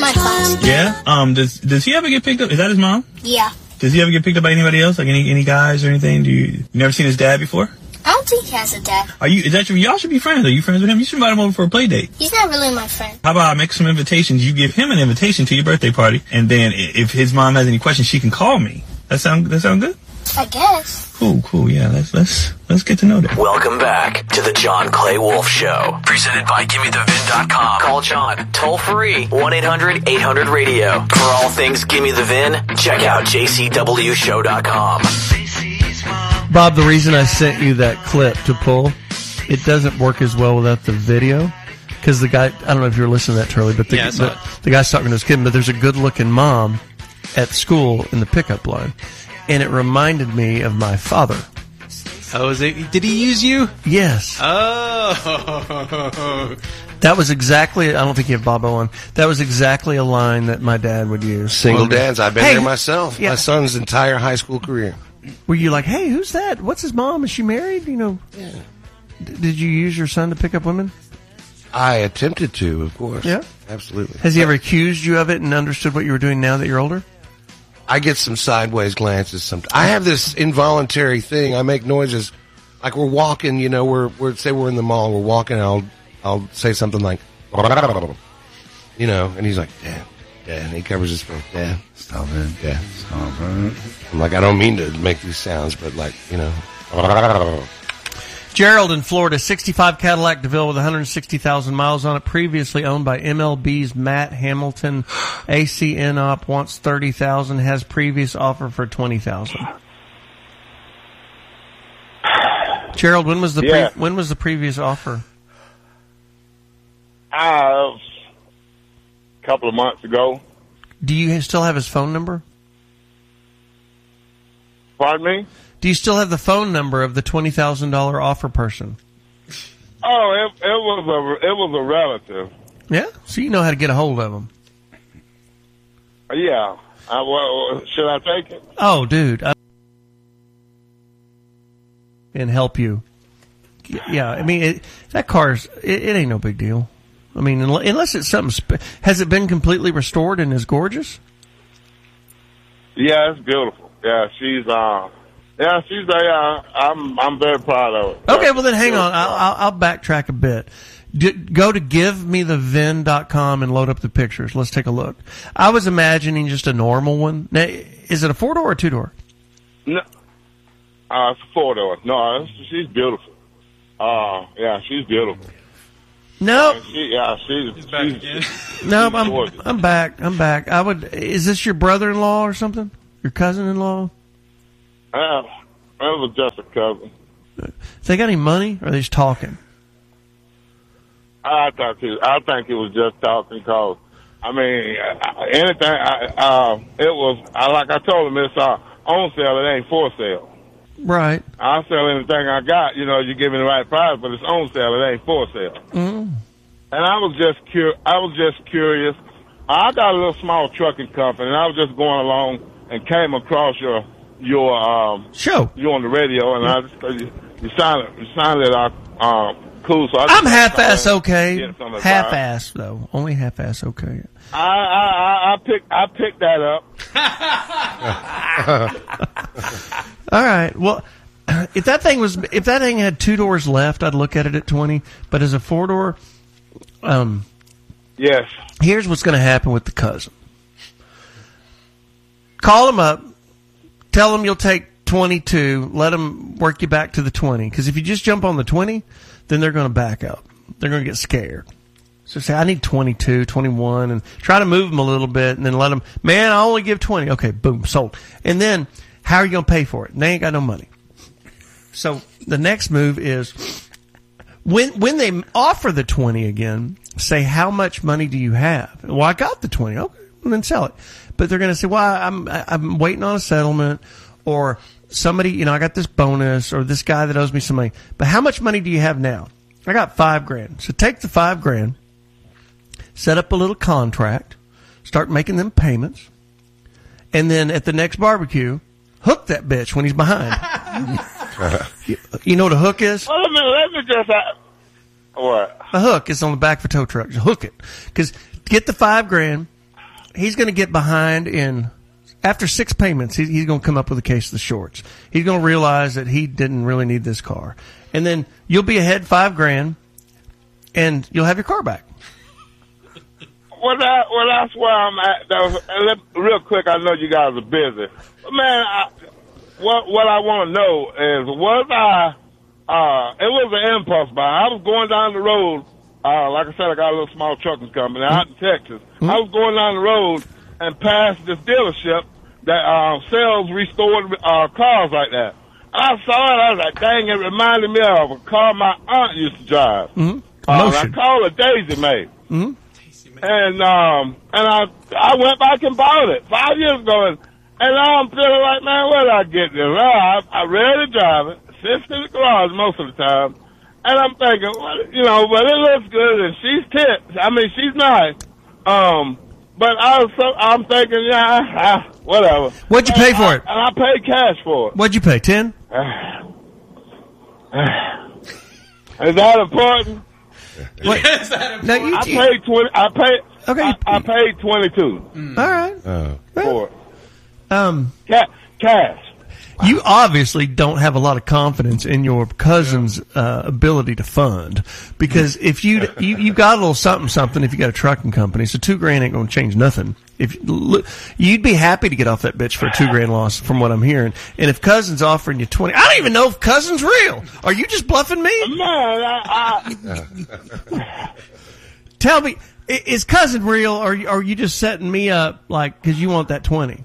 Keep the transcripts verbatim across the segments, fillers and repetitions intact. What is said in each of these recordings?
My class. Yeah? Um, does does he ever get picked up? Is that his mom? Yeah. Does he ever get picked up by anybody else? Like any any guys or anything? Do you, you never seen his dad before? I don't think he has a dad. Are you, is that your, y'all should be friends. Are you friends with him? You should invite him over for a play date. He's not really my friend. How about I make some invitations? You give him an invitation to your birthday party, and then if his mom has any questions, she can call me. That sound, that sound good? I guess. Cool, cool, yeah, let's, let's, let's get to know them. Welcome back to the John Clay Wolf Show. Presented by Gimme The Vin dot com. Call John, toll free, one eight hundred eight hundred radio. For all things Gimme The Vin, check out J C W show dot com. Bob, the reason I sent you that clip to pull, it doesn't work as well without the video. Because the guy, I don't know if you were listening to that, Turley, but the, yeah, the, the guy's talking to his kid, but there's a good-looking mom at school in the pickup line. And it reminded me of my father. Oh, is it? Did he use you? Yes. Oh. That was exactly, I don't think you have Bobo on, that was exactly a line that my dad would use. Single dads. I've been Hey, there myself. yeah. My son's entire high school career. Were you like, hey, who's that? What's his mom? Is she married? You know. Yeah. D- did you use your son to pick up women? I attempted to, of course. Yeah. Absolutely. Has he ever accused you of it and understood what you were doing now that you're older? I get some sideways glances sometimes. I have this involuntary thing. I make noises like we're walking, you know, we're, we're say we're in the mall, we're walking, and I'll, I'll say something like, you know, and he's like, Dad, Dad, and he covers his face. Dad, stop it. Dad, stop it. I'm like, I don't mean to make these sounds, but like, you know. Gerald in Florida, sixty-five Cadillac DeVille with one hundred sixty thousand miles on it, previously owned by M L B's Matt Hamilton. A C N Op wants thirty thousand dollars, has previous offer for twenty thousand dollars. Gerald, when was the Yeah. pre- when was the previous offer? Uh, a couple of months ago. Do you still have his phone number? Pardon me? Do you still have the phone number of the twenty thousand dollars offer person? Oh, it, it was a it was a relative. Yeah? So you know how to get a hold of them. Yeah. I, well, should I take it? Oh, dude. I- and help you. Yeah, I mean, it, that car's, it, it ain't no big deal. I mean, unless it's something, spe- has it been completely restored and is gorgeous? Yeah, it's beautiful. Yeah, she's uh, yeah, she's uh, yeah, I'm I'm very proud of it. Okay, well then hang on. I'll, I'll, I'll backtrack a bit. D- go to give me the vin dot com and load up the pictures. Let's take a look. I was imagining just a normal one. Now, is it a four door or two door? No, uh, it's a four door. No, it's, she's beautiful. Uh, yeah, she's beautiful. No, Uh, she, yeah, she's, He's back she's again. no, she's I'm gorgeous. I'm back. I'm back. I would. Is this your brother-in-law or something? Your cousin-in-law? Uh, it was just a cousin. They got any money, or are they just talking? I thought he, I think he was just talking because, I mean, uh, anything. I, uh, it was I, like I told him, it's uh, on sale. It ain't for sale. Right. I'll sell anything I got. You know, you give me the right price, but it's on sale. It ain't for sale. Mm. And I was just cur- I was just curious. I got a little small trucking company, and I was just going along and came across your your um Show. you on the radio, and I just you, you sounded you sounded uh, um cool. So I I'm just half-ass called okay. get some advice. Half-ass though. Only half-ass okay. I I I, I picked I picked that up. All right. Well, if that thing was, if that thing had two doors left, I'd look at it at twenty. But as a four door, um, Yes. here's what's going to happen with the cousin. Call him up. Tell him you'll take twenty-two. Let them work you back to the twenty. Because if you just jump on the twenty, then they're going to back up. They're going to get scared. So say, I need twenty-two, twenty-one, and try to move them a little bit, and then let them, man, I only give twenty. Okay, boom, sold. And then, how are you going to pay for it? And they ain't got no money. So the next move is, when when they offer the twenty again, say, how much money do you have? Well, I got the twenty. Okay, well, then sell it. But they're going to say, well, I'm I'm waiting on a settlement, or somebody, you know, I got this bonus, or this guy that owes me some money. But how much money do you have now? I got five grand. So take the five grand, set up a little contract, start making them payments, and then at the next barbecue, hook that bitch when he's behind. you, you know what a hook is? Well, let me let me just uh, what A hook is on the back of a tow truck. Just hook it. Because get the five grand, he's going to get behind in, after six payments, he, he's going to come up with a case of the shorts. He's going to realize that he didn't really need this car. And then you'll be ahead five grand, and you'll have your car back. Well, that, well, that's where I'm at. That was, and let, real quick, I know you guys are busy. But, man, I, what what I want to know is, was I, uh, it was an impulse buy. I was going down the road. Uh, like I said, I got a little small trucking company out in Texas. Mm-hmm. I was going down the road and passed this dealership that uh, sells restored uh, cars like that. I saw it. I was like, dang, it reminded me of a car my aunt used to drive. Mm-hmm. Uh, I called it Daisy May. Mm-hmm. And um, and I I went back and bought it five years ago, and, and now I'm feeling like, man, where did I get this? Well, I, I ready to drive it, sits in the garage most of the time, and I'm thinking, well, you know, but it looks good, and she's tipped. I mean, she's nice. Um, but I was so, I'm thinking, yeah, ah, whatever. What'd you pay for it? And I paid cash for it. What'd you pay? Ten? Is that important? What? Is that No, you, I paid twenty. I paid. Okay. I, I paid twenty two. Mm. All right. Oh. For it. Um, Ca- cash. You obviously don't have a lot of confidence in your cousin's uh, ability to fund, because if you you you got a little something something if you got a trucking company, so two grand ain't gonna change nothing. If you'd be happy to get off that bitch for a two grand loss, from what I'm hearing, and if cousin's offering you twenty, I don't even know if cousin's real. Are you just bluffing me? Man, I, I, Tell me, is cousin real, or are you just setting me up like because you want that twenty?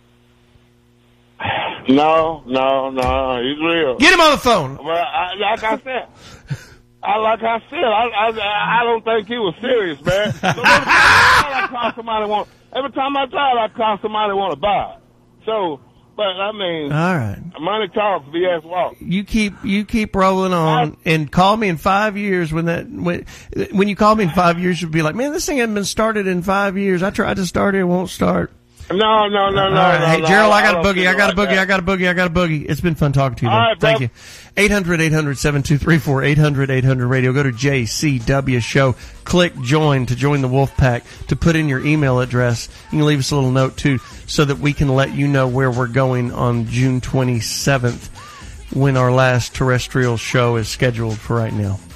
No, no, no, he's real. Get him on the phone. Well, I, like I said, I like I said, I, I I don't think he was serious, man. So every time I call somebody want, every time I drive, I call somebody want to buy. So, but I mean, all right, money talks, B S walks. You keep you keep rolling on, I, and call me in five years when that when when you call me in five years, you'll be like, man, this thing hasn't been started in five years. I tried to start it, it won't start. No, no, no, no. All right. no Hey, no, Gerald, I got I a boogie. I got a like boogie. that. I got a boogie. I got a boogie. It's been fun talking to you. All Man. right, Thank bro. you. eight hundred, eight hundred, seven two three four, eight hundred, eight hundred radio. Go to J C W Show. Click join to join the Wolf Pack, to put in your email address. You can leave us a little note, too, so that we can let you know where we're going on June twenty-seventh, when our last terrestrial show is scheduled for right now.